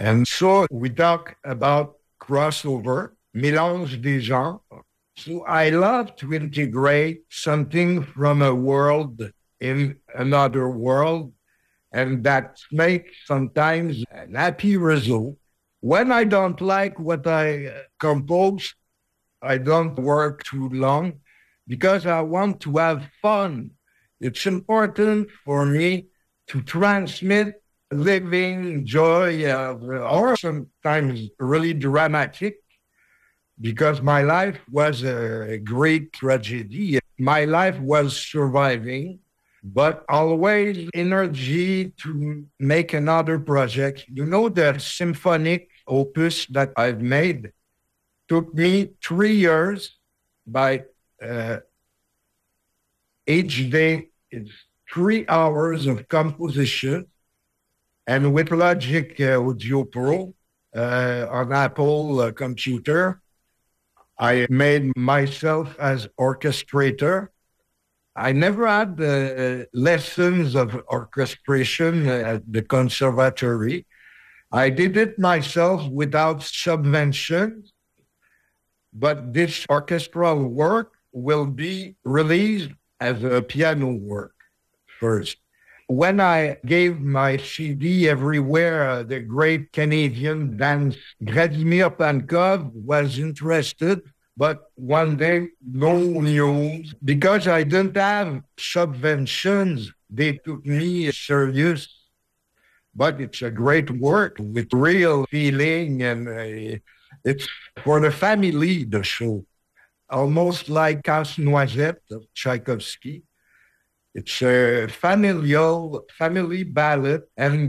And so we talk about crossover, mélange des genres. So I love to integrate something from a world in another world, and that makes sometimes an happy result. When I don't like what I compose, I don't work too long because I want to have fun. It's important for me to transmit living joy or sometimes really dramatic because my life was a great tragedy. My life was surviving, but always energy to make another project. You know, the symphonic opus that I've made took me 3 years by uh, each day is 3 hours of composition. And with Logic Audio Pro on Apple computer, I made myself as orchestrator. I never had lessons of orchestration at the conservatory. I did it myself without subvention, but this orchestral work will be released as a piano work first. When I gave my CD everywhere, the great Canadian dance Vladimir Pankov was interested, but one day, no news. Because I didn't have subventions, they took me serious. But it's a great work with real feeling, and it's for the family, the show. Almost like Casse-Noisette of Tchaikovsky. It's a family ballad, and